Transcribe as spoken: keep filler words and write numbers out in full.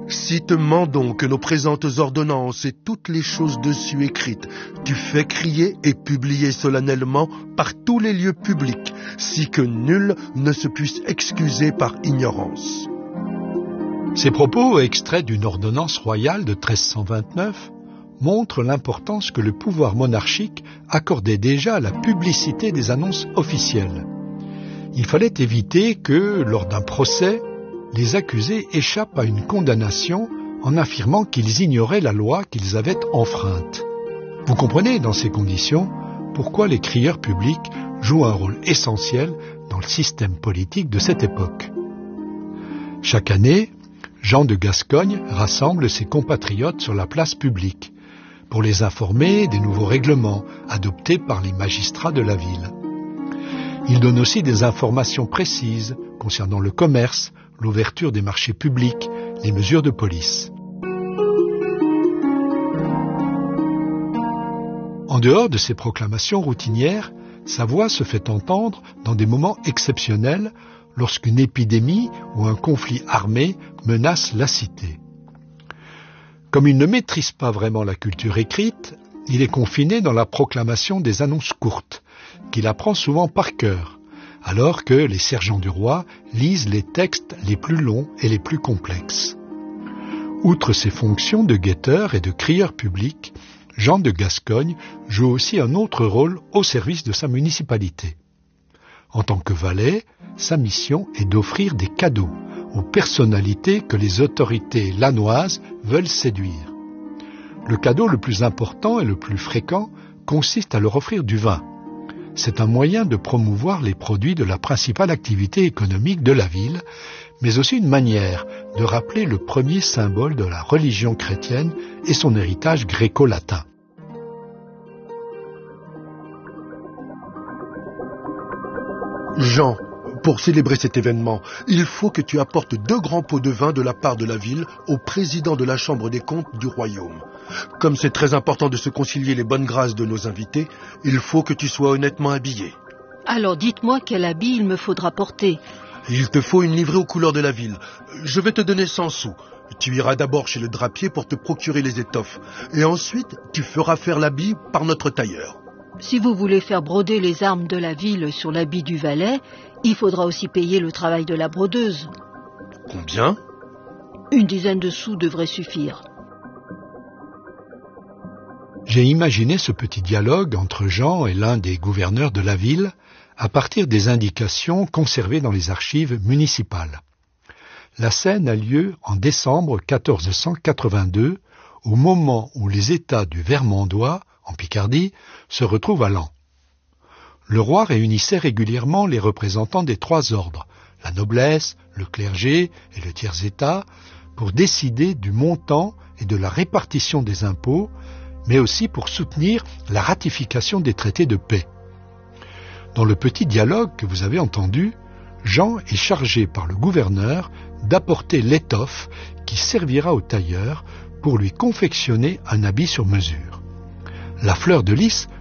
Si te mandons que nos présentes ordonnances et toutes les choses dessus écrites, tu fais crier et publier solennellement par tous les lieux publics, si que nul ne se puisse excuser par ignorance. Ces propos, extraits d'une ordonnance royale de treize cent vingt-neuf, montrent l'importance que le pouvoir monarchique accordait déjà à la publicité des annonces officielles. Il fallait éviter que, lors d'un procès, les accusés échappent à une condamnation en affirmant qu'ils ignoraient la loi qu'ils avaient enfreinte. Vous comprenez, dans ces conditions, pourquoi les crieurs publics jouent un rôle essentiel dans le système politique de cette époque. Chaque année, Jean de Gascogne rassemble ses compatriotes sur la place publique pour les informer des nouveaux règlements adoptés par les magistrats de la ville. Il donne aussi des informations précises concernant le commerce, l'ouverture des marchés publics, les mesures de police. En dehors de ces proclamations routinières, sa voix se fait entendre dans des moments exceptionnels lorsqu'une épidémie ou un conflit armé menace la cité. Comme il ne maîtrise pas vraiment la culture écrite, il est confiné dans la proclamation des annonces courtes, qu'il apprend souvent par cœur, alors que les sergents du roi lisent les textes les plus longs et les plus complexes. Outre ses fonctions de guetteur et de crieur public, Jean de Gascogne joue aussi un autre rôle au service de sa municipalité. En tant que valet, sa mission est d'offrir des cadeaux aux personnalités que les autorités lannoises veulent séduire. Le cadeau le plus important et le plus fréquent consiste à leur offrir du vin. C'est un moyen de promouvoir les produits de la principale activité économique de la ville, mais aussi une manière de rappeler le premier symbole de la religion chrétienne et son héritage gréco-latin. Jean, pour célébrer cet événement, il faut que tu apportes deux grands pots de vin de la part de la ville au président de la Chambre des comptes du royaume. Comme c'est très important de se concilier les bonnes grâces de nos invités, il faut que tu sois honnêtement habillé. Alors dites-moi quel habit il me faudra porter. Il te faut une livrée aux couleurs de la ville. Je vais te donner cent sous. Tu iras d'abord chez le drapier pour te procurer les étoffes. Et ensuite, tu feras faire l'habit par notre tailleur. Si vous voulez faire broder les armes de la ville sur l'habit du valet, il faudra aussi payer le travail de la brodeuse. Combien ? Une dizaine de sous devrait suffire. J'ai imaginé ce petit dialogue entre Jean et l'un des gouverneurs de la ville à partir des indications conservées dans les archives municipales. La scène a lieu en décembre quatorze cent quatre-vingt-deux, au moment où les États du Vermandois, en Picardie, se retrouvent à Laon. Le roi réunissait régulièrement les représentants des trois ordres, la noblesse, le clergé et le tiers-état, pour décider du montant et de la répartition des impôts, mais aussi pour soutenir la ratification des traités de paix. Dans le petit dialogue que vous avez entendu, Jean est chargé par le gouverneur d'apporter l'étoffe qui servira au tailleur pour lui confectionner un habit sur mesure. La fleur de lys